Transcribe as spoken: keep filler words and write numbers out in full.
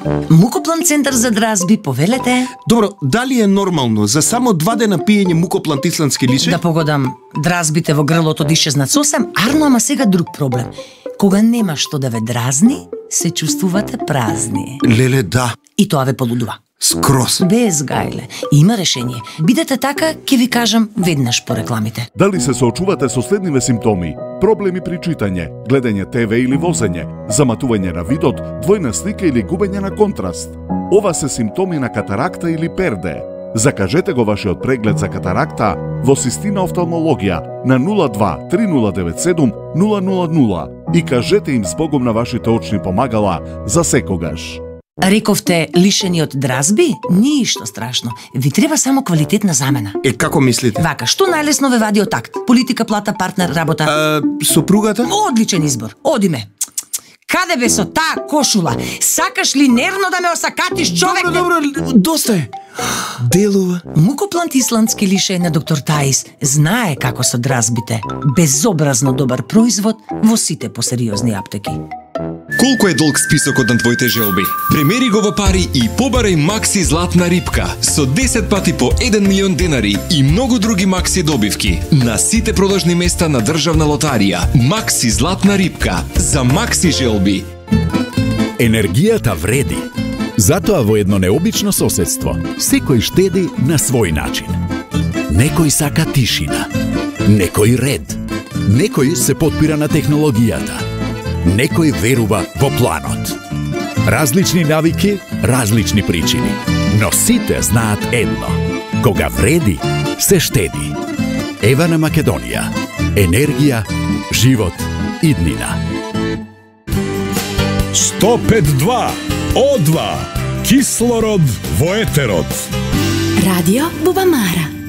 Мукоплан центар за дразби, повелете. Добро, дали е нормално за само два дена пиење мукоплан исландски лише? Да погодам, дразбите во грлото дишезнат сосем, арно, ама сега друг проблем. Кога нема што да ве дразни, се чувствувате празни. Леле, да. И тоа ве полудува. Скрос. Без гајле. Има решение. Бидете така, ќе ви кажам веднаш по рекламите. Дали се соочувате со следниве симптоми? Проблеми при читање, гледање те ве или возење, заматување на видот, двојна слика или губење на контраст. Ова се симптоми на катаракта или перде. Закажете го вашиот преглед за катаракта во Систина офталмологија на нула два три нула девет седум нула нула нула и кажете им збогом на вашите очни помагала за секогаш. Рековте лишени од дразби? Ништо страшно. Ви треба само квалитетна замена. Е, како мислите? Вака, што најлесно ве вади од такт? Политика, плата, партнер, работа? А, сопругата? Одличен избор. Одиме. Каде бе со таа кошула? Сакаш ли нервно да ме осакатиш, човек? Добро, добро, доста е. Делува. Мукоплант исландски лише на доктор Таис знае како со дразбите. Безобразно добар производ во сите посериозни аптеки. Колку е долг списокот на твоите желби? Премери го во пари и побарај Макси златна рипка со десет пати по еден милион денари и многу други Макси добивки на сите продажни места на државна лотарија. Макси златна рипка за Макси желби. Енергијата вреди. Затоа во едно необично соседство секој штеди на свој начин. Некој сака тишина, некој ред, некој се потпира на технологијата, некој верува во планот. Различни навики, различни причини, но сите знаат едно. Кога вреди, се штеди. Ева на Македонија. Енергија, живот, иднина. сто пет два О два. Кислород во етерот. Радио Бубамара.